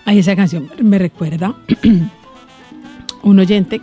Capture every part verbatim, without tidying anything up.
Ay, esa canción me recuerda un oyente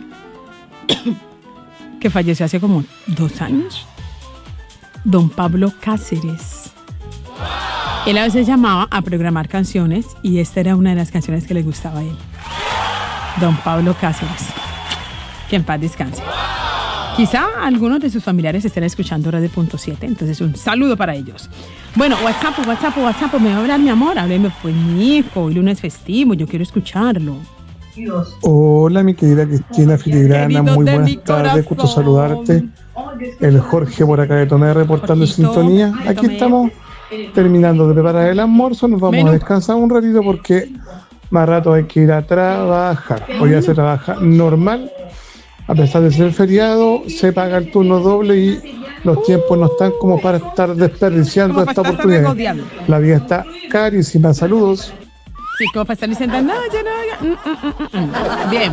que falleció hace como dos años, don Pablo Cáceres. Él a veces llamaba a programar canciones y esta era una de las canciones que le gustaba a él. Don Pablo Cáceres, que en paz descanse. Quizá algunos de sus familiares estén escuchando Radio Punto siete, entonces un saludo para ellos. Bueno, WhatsApp, WhatsApp, WhatsApp, me va a hablar mi amor, hábleme pues mi hijo, hoy lunes festivo, yo quiero escucharlo. Hola mi querida Cristina Filigrana, muy buenas tardes, gusto saludarte. El Jorge por acá de Tomé reportando en sintonía. Aquí estamos terminando de preparar el almuerzo, nos vamos Menú. a descansar un ratito porque más rato hay que ir a trabajar. Hoy ya se trabaja normal. A pesar de ser feriado, se paga el turno doble y los tiempos no están como para estar desperdiciando esta oportunidad. La vida está carísima. Saludos. Sí, como para estar diciendo, no, ya no, ya. Mm, mm, mm, mm. Bien.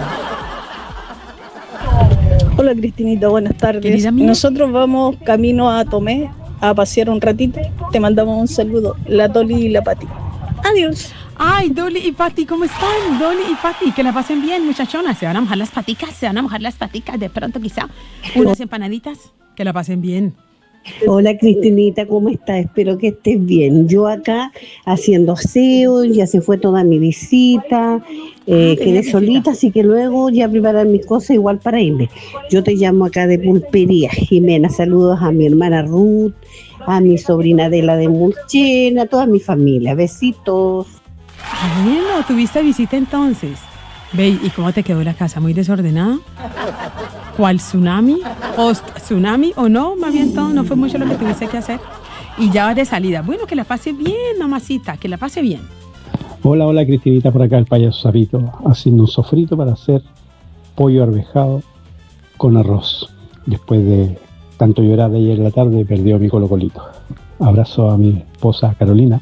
Hola Cristinita, buenas tardes. Nosotros vamos camino a Tomé a pasear un ratito. Te mandamos un saludo, la Dolly y la Pati. Adiós. Ay, Dolly y Pati, ¿cómo están? Dolly y Pati, que la pasen bien, muchachonas. Se van a mojar las paticas, se van a mojar las paticas. De pronto quizá unas empanaditas, que la pasen bien. Hola Cristinita, ¿cómo estás? Espero que estés bien. Yo acá haciendo aseo, ya se fue toda mi visita, eh, quedé visita? solita, así que luego ya preparar mis cosas igual para irme. Yo te llamo acá de Pulpería, Jimena. Saludos a mi hermana Ruth, a mi sobrina Adela de Mulchen, a toda mi familia. Besitos. Bueno, tuviste visita entonces. Ve, ¿y cómo te quedó la casa? ¿Muy desordenada? ¿Cuál tsunami? ¿Post-tsunami o no? Más bien todo, no fue mucho lo que tuviste que hacer. Y ya vas de salida. Bueno, que la pase bien, mamacita, que la pase bien. Hola, hola, Cristinita, por acá el payaso Sapito, haciendo un sofrito para hacer pollo arvejado con arroz. Después de tanto llorar de ayer en la tarde, perdió mi colocolito. Abrazo a mi esposa Carolina.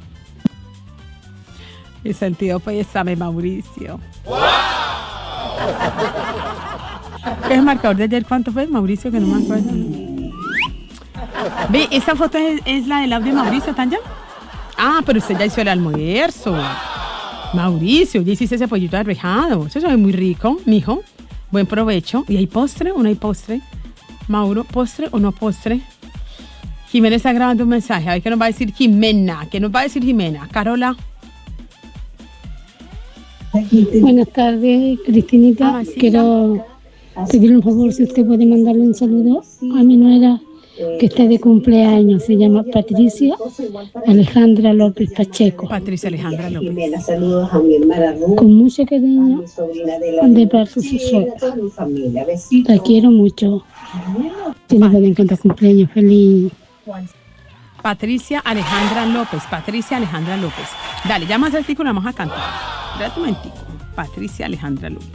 El sentido pues sabe Mauricio. ¡Wow! ¿Qué es el marcador de ayer? ¿Cuánto fue, Mauricio? Que no me acuerdo. Ve, ¿esta foto es, es la del audio de Mauricio, Tanya? Ah, pero usted ya hizo el almuerzo. Mauricio, ya hiciste ese pollito arvejado. Eso es muy rico, mijo. Buen provecho. ¿Y hay postre o no hay postre? Mauro, ¿postre o no postre? Jimena está grabando un mensaje. A ver qué nos va a decir Jimena. ¿Qué nos va a decir Jimena? Carola. Buenas tardes, Cristinita. Ah, sí, quiero pedirle un favor, si usted puede mandarle un saludo a mi nuera que está de cumpleaños. Se llama Patricia Alejandra López Pacheco. Patricia Alejandra López. Saludos a mi hermana Ruth, con mucho cariño, de parte de su suegra. La quiero mucho. Si le pueden cantar cumpleaños, feliz. Patricia Alejandra López. Patricia Alejandra López. Dale, llama al artículo, vamos a cantar. Espérate un momentico. Patricia Alejandra López.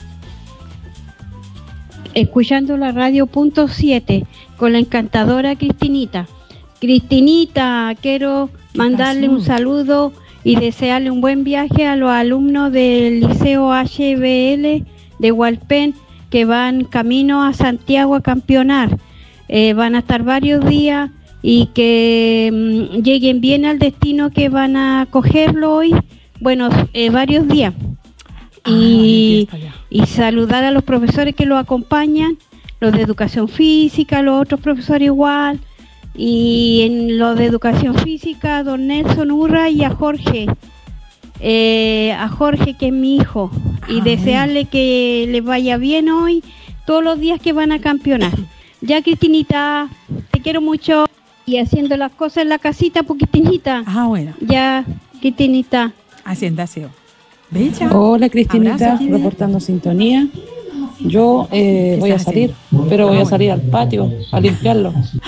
Escuchando la Radio Punto siete con la encantadora Cristinita. Cristinita, quiero mandarle un saludo y desearle un buen viaje a los alumnos del Liceo H B L de Hualpén que van camino a Santiago a campeonar. Eh, van a estar varios días y que mmm, lleguen bien al destino que van a cogerlo hoy. Bueno, eh, varios días. Y, ah, y saludar a los profesores que lo acompañan, los de educación física, los otros profesores igual, y en los de educación física, a don Nelson Urra y a Jorge, eh, a Jorge que es mi hijo, y ah, desearle bien. Que les vaya bien hoy, todos los días que van a campeonar. Ya, Cristinita, te quiero mucho, y haciendo las cosas en la casita, pues Cristinita. Ah, bueno. Ya, Cristinita. Haciendo aseo. Bella. Hola Cristinita, Abrazo, reportando sintonía. Yo eh, voy a salir, haciendo? pero voy a salir al patio a limpiarlo.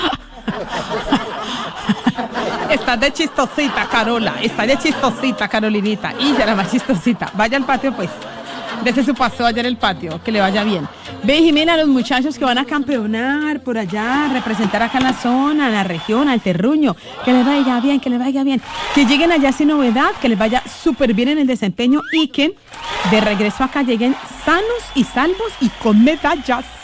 Estás de chistosita, Carola. Estás de chistosita, Carolinita. Y ya la más chistosita. Vaya al patio, pues. Dese su paseo allá en el patio. Que le vaya bien. Ve, Jimena, los muchachos que van a campeonar por allá, representar acá en la zona, en la región, al terruño. Que les vaya bien, que les vaya bien. Que lleguen allá sin novedad, que les vaya súper bien en el desempeño y que de regreso acá lleguen sanos y salvos y con medallas.